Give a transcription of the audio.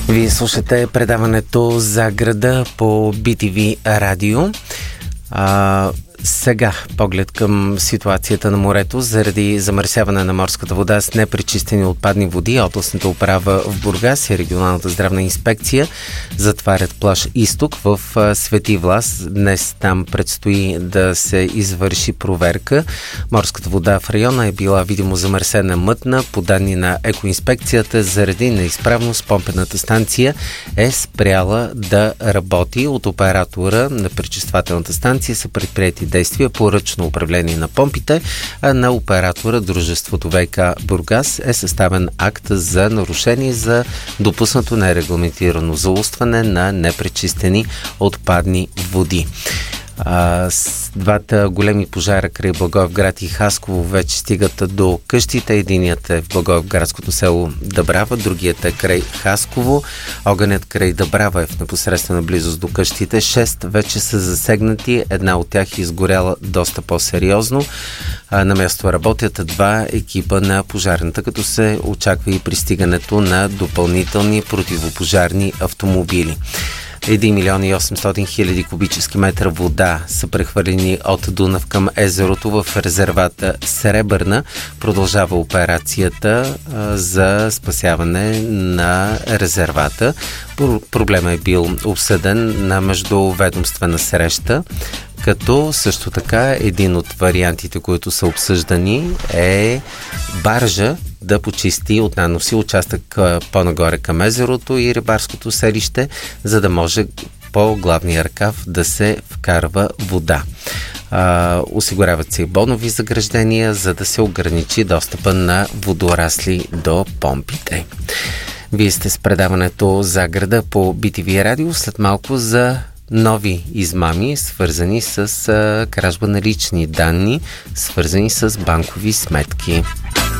Вие слушате предаването за града по BTV радио. Сега поглед към ситуацията на морето заради замърсяване на морската вода с непречистени отпадни води. Областната управа в Бургас и регионалната здравна инспекция затварят плаж Изток в Свети Влас. Днес там предстои да се извърши проверка. Морската вода в района е била видимо замърсена мътна. По данни на екоинспекцията, заради неизправност помпената станция е спряла да работи. От оператора на пречиствателната станция са предприети действия по ръчно управление на помпите, а на оператора дружеството ВиК Бургас е съставен акт за нарушение за допуснато нерегламентирано заустване на непречистени отпадни води. С двата големи пожара край Благоевград и Хасково вече стигат до къщите. Единият е в Благоевградското село Дъбрава, другият е край Хасково. Огънят край Дъбрава е в непосредствена близост до къщите. 6 вече са засегнати, една от тях е изгоряла доста по-сериозно. На място работят 2 екипа на пожарната, като се очаква и пристигането на допълнителни противопожарни автомобили. 1 милион и 800 хиляди кубически метра вода са прехвърлени от Дунав към езерото в резервата Сребърна. Продължава операцията за спасяване на резервата. Проблемът е бил обсъден на междуведомствена среща, като също така един от вариантите, които са обсъждани, е баржа да почисти от наноси участък по-нагоре към езерото и рибарското селище, за да може по главния ръкав да се вкарва вода. Осигуряват се и бонови заграждения, за да се ограничи достъпа на водорасли до помпите. Вие сте с предаването за града по BTV радио. След малко за нови измами, свързани с кражба на лични данни, свързани с банкови сметки.